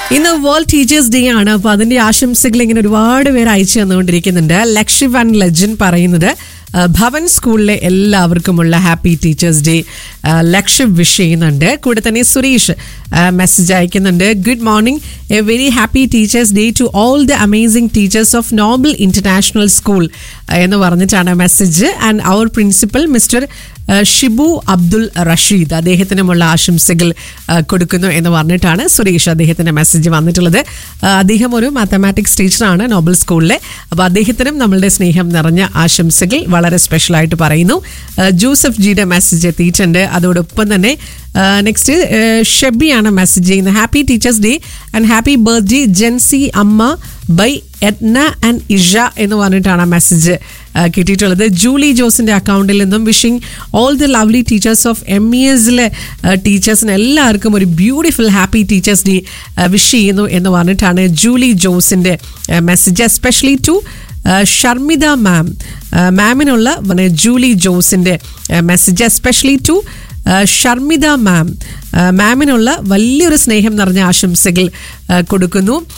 ഇന്ന് world teachers day ആണ്. അപ്പൊ അതിന്റെ ആശംസകൾ ഇങ്ങനെ ഒരുപാട് പേര് അയച്ചു തന്നുകൊണ്ടിരിക്കുന്നുണ്ട്. ലക്ഷിവ് ആൻഡ് ലെജൻ പറയുന്നത് ഭവൻ സ്കൂളിലെ എല്ലാവർക്കുമുള്ള ഹാപ്പി ടീച്ചേഴ്സ് ഡേ ലക്ഷിവ് വിഷ് ചെയ്യുന്നുണ്ട്. കൂടെ തന്നെ സുരേഷ് മെസ്സേജ് അയക്കുന്നുണ്ട്. Good morning, A very happy teachers day to all the amazing teachers of Nobel international school എന്ന് പറഞ്ഞിട്ടാണ് message. And our principal mister Shibu Abdul Rasheed, അദ്ദേഹത്തിനുമുള്ള ആശംസകൾ കൊടുക്കുന്നു എന്ന് പറഞ്ഞിട്ടാണ് സുരേഷ് അദ്ദേഹത്തിന്റെ മെസ്സേജ് വന്നിട്ടുള്ളത്. അദ്ദേഹം ഒരു മാത്തമാറ്റിക്സ് ടീച്ചറാണ് നോബൽ സ്കൂളിലെ. അപ്പോൾ അദ്ദേഹത്തിനും നമ്മളുടെ സ്നേഹം നിറഞ്ഞ ആശംസകൾ വളരെ സ്പെഷ്യലായിട്ട് പറയുന്നു. ജോസഫ് ജിയുടെ മെസ്സേജ് എത്തിയിട്ടുണ്ട്. അതോടൊപ്പം തന്നെ നെക്സ്റ്റ് ഷെബിയാണ് മെസ്സേജ് ചെയ്യുന്നത്. Happy teachers day and happy birthday Jency അമ്മ ബൈ എഡ്ന ആൻഡ് ഇഷ എന്ന് പറഞ്ഞിട്ടാണ് മെസ്സേജ് കിട്ടിയിട്ടുള്ളത്. ജൂലി ജോസിന്റെ അക്കൗണ്ടിൽ നിന്നും wishing all the lovely teachers of MESലെ ടീച്ചേഴ്സിന് എല്ലാവർക്കും ഒരു beautiful happy teachers day wish ചെയ്യുന്നു എന്ന് പറഞ്ഞിട്ടാണ് ജൂലി ജോസിന്റെ മെസ്സേജ്. എസ്പെഷ്യലി ടു ഷർമിത മാമിനുള്ള ജൂലി ജോസിന്റെ മെസ്സേജ്. എസ്പെഷ്യലി ടു ഷർമിത മാമിനുള്ള വലിയൊരു സ്നേഹം നിറഞ്ഞ ആശംസകൾ കൊടുക്കുന്നു.